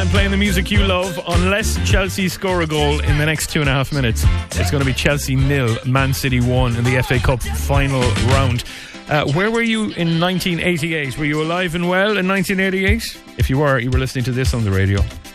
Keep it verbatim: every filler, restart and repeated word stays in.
and playing the music you love. Unless Chelsea score a goal in the next two and a half minutes, it's going to be Chelsea nil, Man City one in the F A Cup final round. Uh, where were you in nineteen eighty-eight? Were you alive and well in nineteen eighty-eight? If you were, you were listening to this on the radio.